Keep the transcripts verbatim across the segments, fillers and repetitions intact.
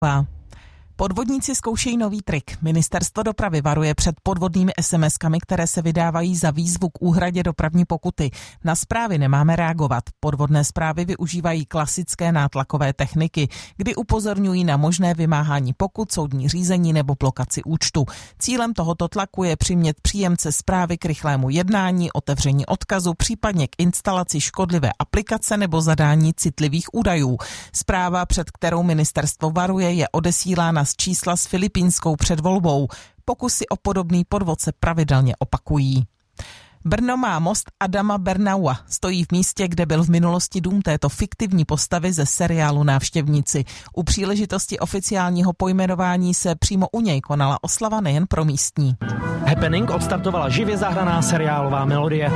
Podvodníci zkoušejí nový trik. Ministerstvo dopravy varuje před podvodnými es em eskami, které se vydávají za výzvu k úhradě dopravní pokuty. Na zprávy nemáme reagovat. Podvodné zprávy využívají klasické nátlakové techniky, kdy upozorňují na možné vymáhání pokut, soudní řízení nebo blokaci účtu. Cílem tohoto tlaku je přimět příjemce zprávy k rychlému jednání, otevření odkazu, případně k instalaci škodlivé aplikace nebo zadání citlivých údajů. Zpráva, před kterou ministerstvo varuje, je odesílána z čísla s filipínskou předvolbou. Pokusy o podobný podvod se pravidelně opakují. Brno má most Adama Bernaua. Stojí v místě, kde byl v minulosti dům této fiktivní postavy ze seriálu Návštěvníci. U příležitosti oficiálního pojmenování se přímo u něj konala oslava nejen pro místní. Happening odstartovala živě zahraná seriálová melodie.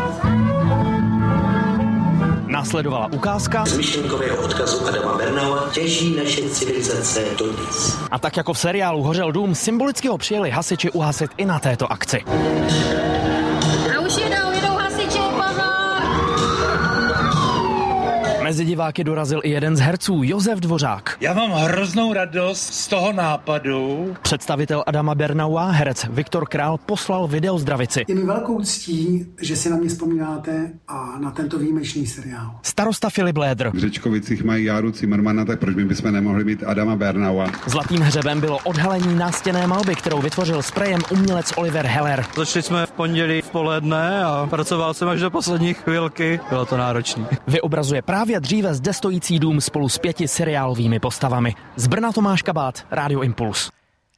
Následovala ukázka. Z myšlenkového odkazu Adama Bernaua těží naše civilizace dodnes. A tak jako v seriálu Hořel dům, symbolicky ho přijeli hasiči uhasit i na této akci. A už jedou, jedou hasiči, pozor! Mezi diváky dorazil i jeden z herců, Josef Dvořák. Já mám hroznou radost z toho nápadu. Představitel Adama Bernaua, herec Viktor Král, poslal video zdravici. Je mi velkou ctí, že si na mě vzpomínáte a na tento výjimečný seriál. Starosta Filip Lédr. V Řečkovicích mají Járu Cimrmana, tak proč bychom nemohli mít Adama Bernaua? Zlatým hřebem bylo odhalení nástěnné malby, kterou vytvořil sprejem umělec Oliver Heller. Začali jsme v pondělí v poledne a pracoval jsem až do poslední chvilky. Bylo to náročné. Vyobrazuje právě dříve zde stojící dům spolu s pěti seriálovými postavami. Z Brna Tomáš Kabát, Rádio Impuls.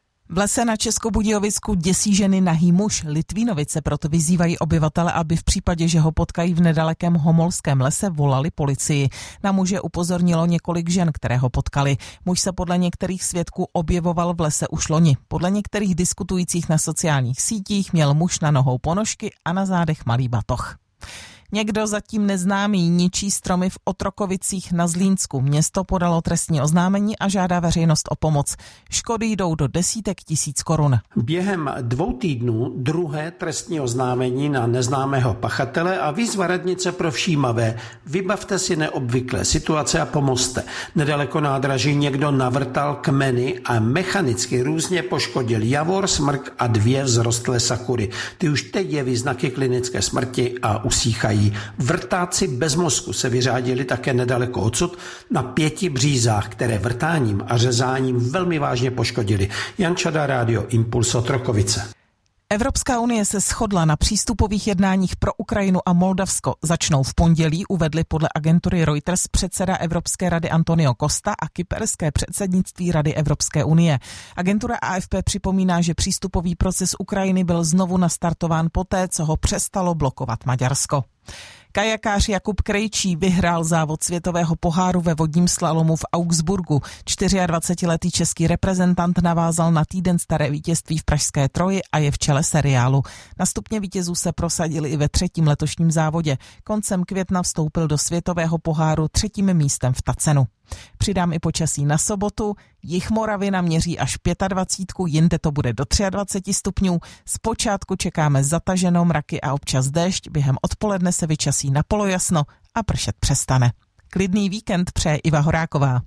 V lese na Českobudějovicku děsí ženy nahý muž. Litvínovice proto vyzývají obyvatele, aby v případě, že ho potkají v nedalekém Homolském lese, volali policii. Na muže upozornilo několik žen, které ho potkali. Muž se podle některých svědků objevoval v lese už loni. Podle některých diskutujících na sociálních sítích měl muž na nohou ponožky a na zádech malý batoh. Někdo zatím neznámý ničí stromy v Otrokovicích na Zlínsku. Město podalo trestní oznámení a žádá veřejnost o pomoc. Škody jdou do desítek tisíc korun. Během dvou týdnů druhé trestní oznámení na neznámého pachatele a výzva radnice pro všímavé. Vybavte si neobvyklé situace a pomozte. Nedaleko nádraží někdo navrtal kmeny a mechanicky různě poškodil javor, smrk a dvě vzrostlé sakury. Ty už teď jeví znaky klinické smrti a usíchají. Vrtáci bez mozku se vyřádili také nedaleko odsud na pěti břízách, které vrtáním a řezáním velmi vážně poškodili. Jan Čada, Rádio Impuls, Otrokovice. Evropská unie se shodla na přístupových jednáních pro Ukrajinu a Moldavsko. Začnou v pondělí, uvedli podle agentury Reuters předseda Evropské rady Antonio Costa a kyperské předsednictví Rady Evropské unie. Agentura A F P připomíná, že přístupový proces Ukrajiny byl znovu nastartován poté, co ho přestalo blokovat Maďarsko. Kajakář Jakub Krejčí vyhrál závod světového poháru ve vodním slalomu v Augsburgu. dvacetčtyřletý český reprezentant navázal na týden staré vítězství v pražské Troji a je v čele seriálu. Na stupně vítězů se prosadili i ve třetím letošním závodě. Koncem května vstoupil do světového poháru třetím místem v Tacenu. Přidám i počasí na sobotu. Jih Moravy naměří až dvacet pět, jinde to bude do dvacet tři stupňů. Zpočátku čekáme zataženou mraky a občas déšť, během odpoledne se vyčasí na polojasno a pršet přestane. Klidný víkend přeje Iva Horáková.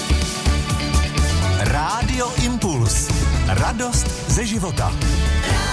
Rádio Impuls. Radost ze života.